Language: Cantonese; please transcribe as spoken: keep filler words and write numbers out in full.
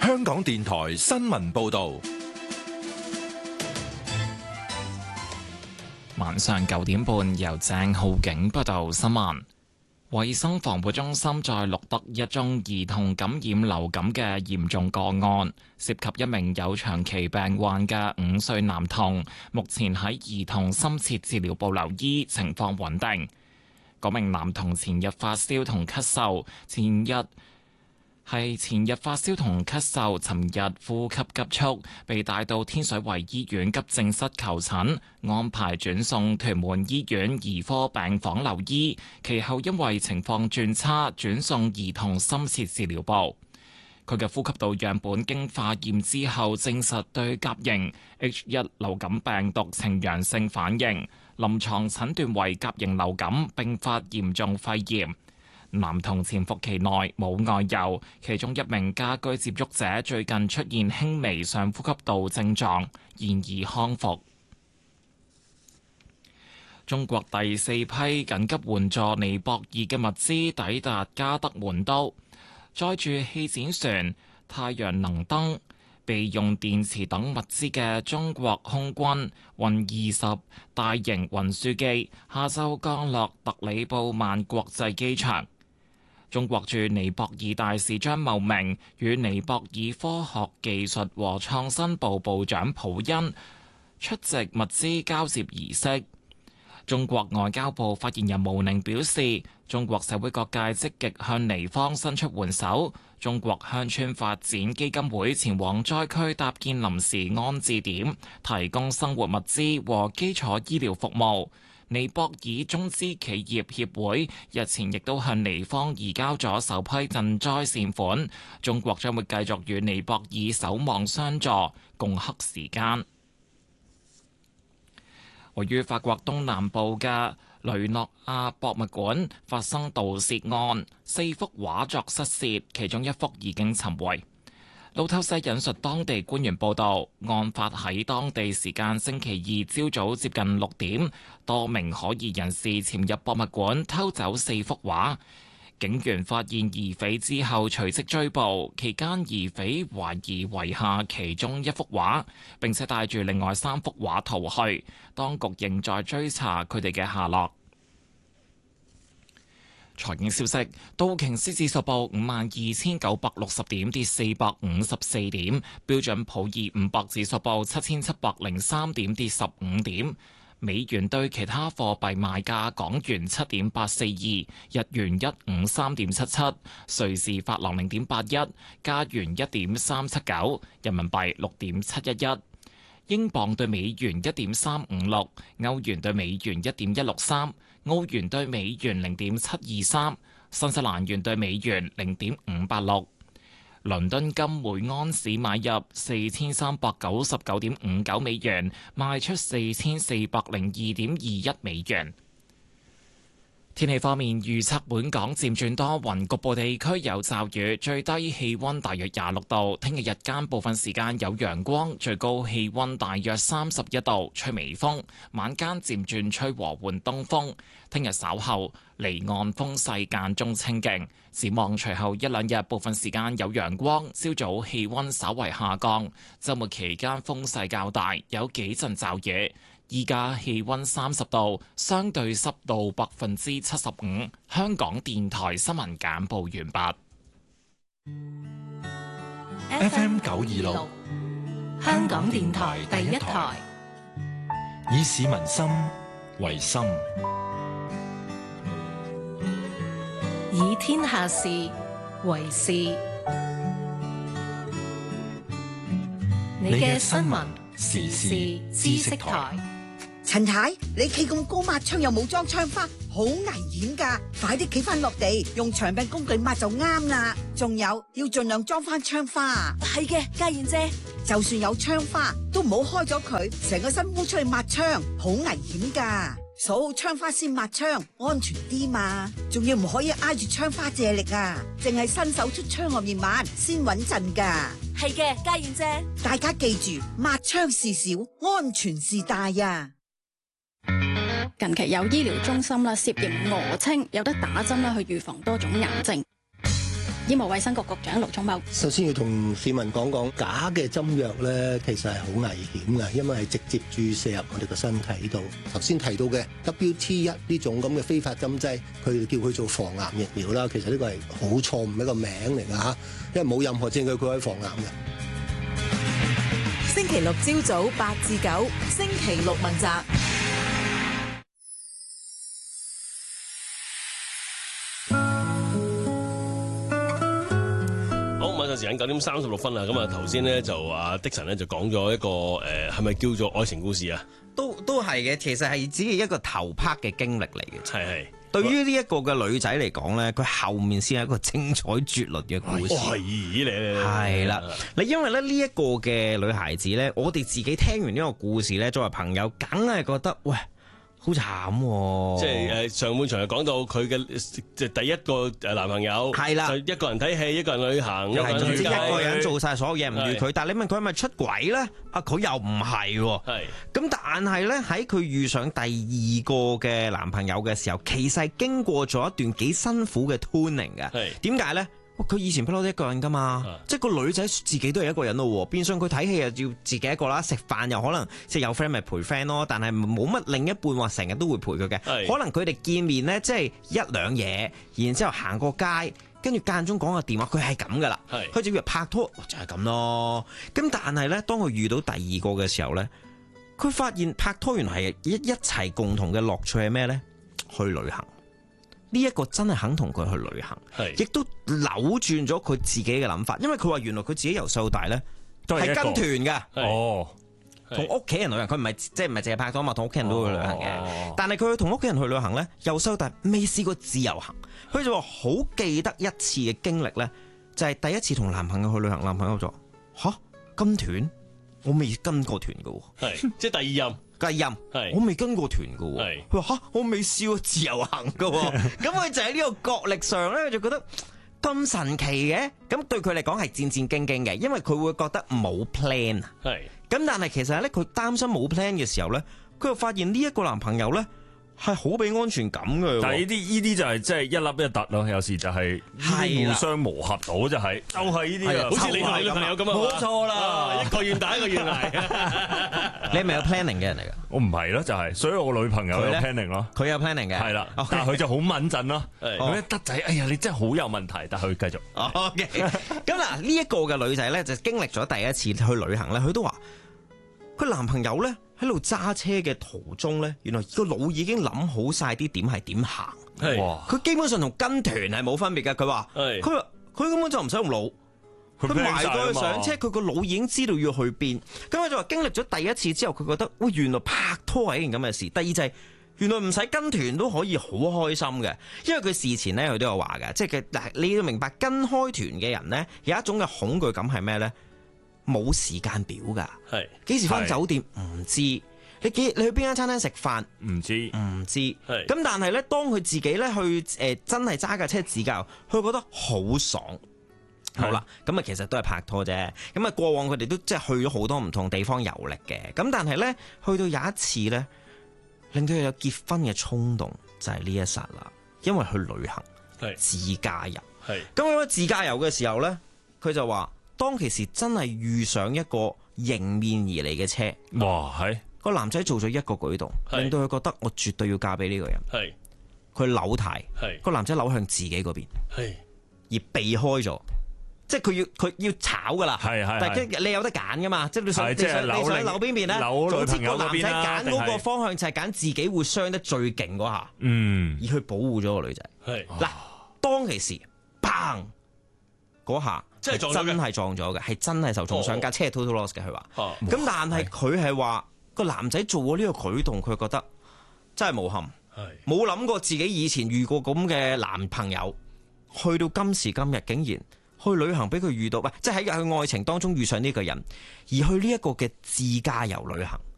香港電台新聞報道。 晚上九點半，由鄭浩景報道新聞。衛生防護中心再錄得一宗兒童感染流感嘅嚴重個案，涉及一名有長期病患嘅五歲男童，目前喺兒童深切治療部留醫，情況穩定。嗰名男童前日發燒同咳嗽，前日係前日發燒同咳嗽，尋日呼吸急促，被帶到天水圍醫院急症室求診，安排轉送屯門醫院兒科病房留醫，其後因為情況轉差，轉送兒童深切治療部。佢嘅呼吸道樣本經化驗之後，證實對甲型 H 一 流感病毒呈陽性反應，臨床診斷為甲型流感並發嚴重肺炎。男童潛伏期內冇外遊，其中一名家居接觸者最近出現輕微上呼吸道症狀，現已康復。中國第四批緊急援助尼泊爾嘅物資抵達加德滿都，載住氣展船、太陽能燈、備用電池等物資嘅中國空軍運二十大型運輸機，下晝降落特里布曼國際機場。中國駐尼泊爾大使張茂明與尼泊爾科學技術和創新部部長普恩出席物資交接儀式。中國外交部發言人毛寧表示，中國社會各界積極向尼方伸出援手。中國鄉村發展基金會前往災區搭建臨時安置點，提供生活物資和基礎醫療服務。尼泊爾中資企業協會日前亦都向尼方移交咗首批賑災善款，中國將會繼續與尼泊爾守望相助，共克時艱。位於法國東南部嘅雷諾亞博物館發生盜竊案，四幅畫作失竊，其中一幅已經尋回。路透社引述當地官員報道，案發喺當地時間星期二朝早接近六點，多名可疑人士潛入博物館偷走四幅畫。警員發現疑匪之後隨即追捕，期間疑匪懷疑遺下其中一幅畫，並且帶住另外三幅畫逃去。當局仍在追查佢哋嘅下落。財經消息，道瓊斯指數報五萬二千九百六十點，跌四百五十四點；標準普爾五百指數報七千七百零三點，跌十五點。美元對其他貨幣賣價：港元七點八四二，日元一五三點七七，瑞士法郎零點八一，加元一點三七九，人民幣六點七一一。英鎊對美元一點三五六，歐元對美元一點一六三，澳元對美元零點七二三，新西蘭元對美元零點五八六。倫敦金每安士買入四千三百九十九點五九美元，賣出四千四百零二點二一美元。天氣方面，預測本港漸轉多雲，局部地區有驟雨，最低氣溫大約廿六度。聽日日間部分時間有陽光，最高氣溫大約三十一度，吹微風。晚間漸轉吹和緩東風。聽日稍後離岸風勢間中清勁。展望隨後一兩日部分時間有陽光，朝早氣溫稍為下降。週末期間風勢較大，有幾陣驟雨。依家氣溫三十度，相對濕度百分之七十五。香港電台新聞簡報完畢。 F M 九二六， 香港電台第一台， 以市民心為心， 以天下事為事。你嘅新聞時事知識台。 陳太，你企咁高抹窗又冇裝窗花，好危險噶！快啲企翻落地，用長柄工具抹就啱啦。仲有，要盡量裝翻窗花。 係嘅，家燕姐。 就算有窗花，都唔好開咗佢，成個身烏出去抹窗，好危險噶。數好窗花先抹窗，安全啲嘛。仲要唔可以挨住窗花借力啊，淨係伸手出窗外面抹先穩陣噶。 係嘅，家燕姐。 大家記住，抹窗事小，安全事大呀。 近期有醫療中心啦，涉嫌訛稱有得打針啦，去預防多種癌症。 醫務衛生局局長盧寵茂。 首先要同市民講講假嘅針藥咧，其實係好危險嘅，因為係直接注射入我哋個身體度。頭先提到嘅 W T 一呢種咁嘅非法針劑，佢哋叫佢做防癌疫苗啦。其實呢個係好錯誤一個名嚟㗎嚇，因為冇任何證據佢可以防癌嘅。 星期六朝早八至九，星期六問責。 時間九點三十六分啦，咁啊頭先咧就阿的神咧就講咗一個誒係咪叫做愛情故事啊？ 都都係嘅，其實係只係一個頭拍嘅經歷嚟嘅。 係係。 對於呢一個嘅女仔嚟講咧，佢後面先係一個精彩絕倫嘅故事。 係咧， 係啦，嗱，因為咧呢一個嘅女孩子咧，我哋自己聽完呢個故事咧，作為朋友，梗係覺得喂。好慘喎！ 即係誒上半場就講到佢嘅即係第一個誒男朋友係啦， 就一個人睇戲，一個人旅行， 又係總之一個人做晒所有嘢唔預佢。但係你問佢係咪出軌咧？啊，佢又唔係喎。係咁，但係咧喺佢遇上第二個嘅男朋友嘅時候，其實係經過咗一段幾辛苦嘅 tuning 嘅。係點解咧？佢以前不嬲都一個人噶嘛，啊、即係個女仔自己都係一個人咯。變相佢睇戲又要自己一個啦，食飯又可能即係有 friend 咪陪 friend 咯。但係冇乜另一半話成日都會陪佢嘅。是可能佢哋見面呢，即係一兩嘢，然之後行過街，跟住間中講個電話，佢係咁噶啦。佢就以為拍拖就係咁咯。咁但係呢，當佢遇到第二個嘅時候呢，佢發現拍拖原來係一一齊共同嘅樂趣係咩呢？去旅行。呢一個真係肯同佢去旅行，亦都扭轉咗佢自己嘅諗法。因為佢話原來佢自己由細到大咧都係跟團嘅，哦，同屋企人旅行。佢唔係即係唔係淨係拍拖嘛，同屋企人都去旅行嘅。哦、但係佢同屋企人去旅行咧，由細到大未試過自由行。佢就話好記得一次嘅經歷咧，就係、是、第一次同男朋友去旅行，男朋友就話吓跟團，我未跟過團㗎喎， 係即係第二任。 繼任，我未跟過團噶，佢話吓我未試過自由行噶，咁佢就喺呢個角力上咧，佢就覺得咁神奇嘅，咁對佢嚟講係戰戰兢兢嘅，因為佢會覺得冇 plan 啊，係，咁但係其實咧佢擔心冇 plan 嘅時候咧，佢又發現呢一個男朋友咧係好俾安全感嘅。 但係呢啲呢啲就係即係一粒一突咯，有時就係互相磨合到就係，就係呢啲啊， 好似你同你女朋友咁啊， 冇錯啦， 一個願打一個願挨。 你係咪有 planning 嘅人嚟㗎？ 我唔係咯，就係，所以我女朋友有 planning 咯。 佢有 planning 嘅， 係啦，但係佢就好穩陣咯。咁一得仔，哎呀，你真係好有問題，但係佢繼續。 OK，咁嗱呢一個嘅女仔咧，就經歷咗第一次去旅行咧，佢都話佢男朋友咧喺度揸車嘅途中咧，原來個腦已經諗好晒啲點係點行。哇！佢基本上同跟團係冇分別嘅。佢話，佢話佢根本就唔使用腦。佢埋到去上車，佢個腦已經知道要去邊。咁佢就話經歷咗第一次之後，佢覺得喂，原來拍拖係一件咁嘅事。第二就係、是、原來唔使跟團都可以好開心嘅，因為佢事前咧佢都有話嘅，即係佢嗱，你要明白跟開團嘅人咧有一種嘅恐懼感係咩咧？冇時間表㗎，係幾時返酒店唔知，你幾你去邊間餐廳食飯唔知唔知，係咁但係咧，當佢自己咧去誒、呃、真係揸架車自駕，佢覺得好爽。好啦，咁啊其實都係拍拖啫。咁啊過往佢哋都即係去咗好多唔同地方遊歷嘅。咁但係咧去到有一次咧，令到佢有結婚嘅衝動，就係、是、呢一剎啦。因為去旅行，係自駕遊。係咁喺自駕遊嘅時候咧，佢就話當其時真係遇上一個迎面而嚟嘅車。 哇！係個男仔做咗一個舉動，令到佢覺得我絕對要嫁俾呢個人。係佢扭軚，係個男仔扭向自己嗰邊，係而避開咗。即係佢要佢要炒噶啦，係係，但係你有得揀噶嘛？即係你想你想你想扭邊邊咧？總之個男仔揀嗰個方向就係揀自己會傷得最勁嗰下，嗯，而去保護咗個女仔。係嗱，當其時，砰嗰下，即係真係撞咗嘅，係真係受重傷，架車係 total loss 嘅。佢話，咁但係佢係話個男仔做咗呢個舉動，佢覺得真係無憾，冇諗過自己以前遇過咁嘅男朋友，去到今時今日竟然。去旅行俾佢遇到，喂，即係喺佢愛情當中遇上呢個人，而去呢一個嘅自駕遊旅行。